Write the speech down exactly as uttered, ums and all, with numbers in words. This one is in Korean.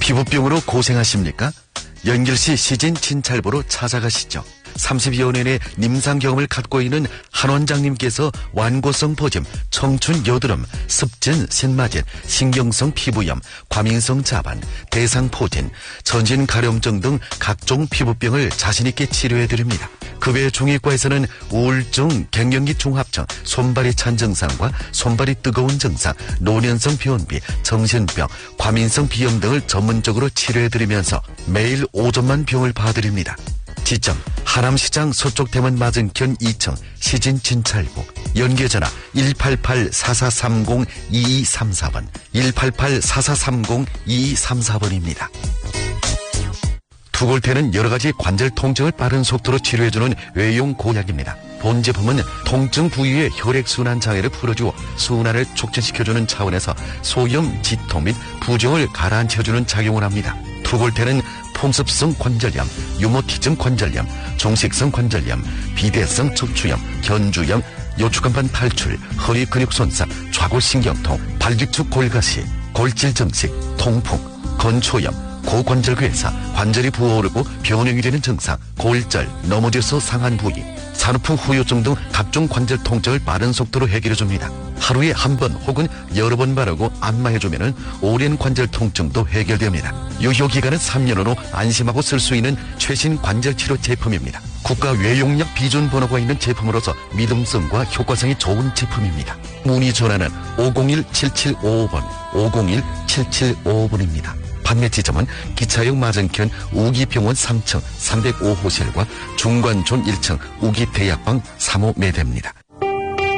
피부병으로 고생하십니까? 연결시 시진 진찰보로 찾아가시죠. 삼십여 년의 임상 경험을 갖고 있는 한 원장님께서 완고성 보짐, 청춘 여드름, 습진, 신마진, 신경성 피부염, 과민성 자반, 대상포진, 전신 가려움증 등 각종 피부병을 자신있게 치료해드립니다. 그 외 중의과에서는 우울증, 갱년기 중합증, 손발이 찬 증상과 손발이 뜨거운 증상, 노년성 변비, 정신병, 과민성 비염 등을 전문적으로 치료해드리면서 매일 오전만 병을 봐드립니다. 지점 하남시장 서쪽대문 맞은편 이 층 시진진찰보. 연계전화 일팔팔 사사삼공 이이삼사번 일팔팔 사사삼공 이이삼사번입니다. 투골테는 여러가지 관절 통증을 빠른 속도로 치료해주는 외용 고약입니다. 본 제품은 통증 부위의 혈액순환 장애를 풀어주어 순환을 촉진시켜주는 차원에서 소염, 지통 및 부종을 가라앉혀주는 작용을 합니다. 투골테는 폼습성 관절염, 유모티즘 관절염, 종식성 관절염, 비대성 척추염, 견주염, 요추간판 탈출, 허리 근육 손상, 좌골신경통, 발직축 골가시, 골질증식, 통풍, 건초염, 고관절괴사, 관절이 부어오르고 변형이 되는 증상, 골절, 넘어져서 상한 부위, 산후풍 후유증 등 각종 관절 통증을 빠른 속도로 해결해줍니다. 하루에 한 번 혹은 여러 번 바르고 안마해주면 오랜 관절 통증도 해결됩니다. 유효기간은 삼 년으로 안심하고 쓸 수 있는 최신 관절치료 제품입니다. 국가 외용약 비준 번호가 있는 제품으로서 믿음성과 효과성이 좋은 제품입니다. 문의 전화는 오공일 칠칠오오번, 오공일 칠칠오오번입니다. 판매 지점은 기차역 맞은편 우기병원 삼 층 삼백오호실과 중관촌 일 층 우기대약방 삼 호 매대입니다.